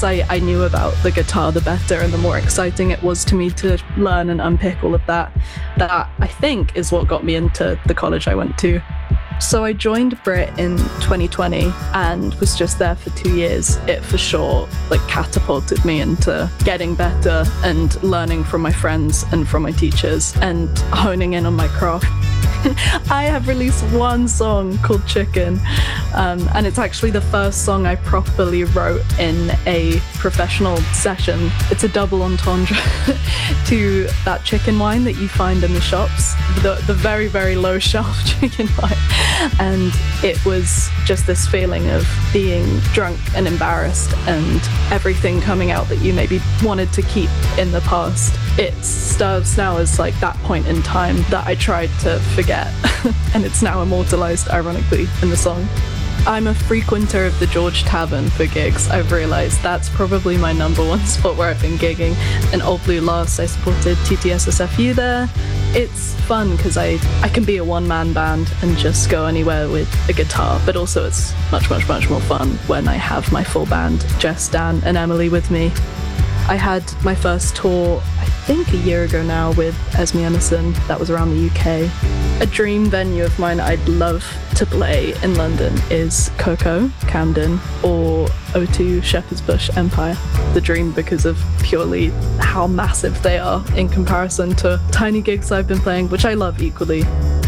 less I knew about the guitar, the better, and the more exciting it was to me to learn and unpick all of that. That, I think, is what got me into the college I went to. So I joined Brit in 2020 and was just there for 2 years. It for sure catapulted me into getting better and learning from my friends and from my teachers and honing in on my craft. I have released one song called Chicken, and it's actually the first song I properly wrote in a professional session. It's a double entendre to that chicken wine that you find in the shops, the very, very low shelf chicken wine. And it was just this feeling of being drunk and embarrassed and everything coming out that you maybe wanted to keep in the past. It serves now as that point in time that I tried to forget. And it's now immortalized, ironically, in the song. I'm a frequenter of the George Tavern for gigs. I've realized that's probably my number one spot where I've been gigging. And Old Blue Last, I supported TTSSFU there. It's fun because I can be a one-man band and just go anywhere with a guitar, but also it's much, much, much more fun when I have my full band, Jess, Dan, and Emily with me. I had my first tour, I think a year ago now, with Esme Emerson. That was around the UK. A dream venue of mine I'd love to play in London is Coco, Camden, or O2 Shepherd's Bush Empire. The dream because of purely how massive they are in comparison to tiny gigs I've been playing, which I love equally.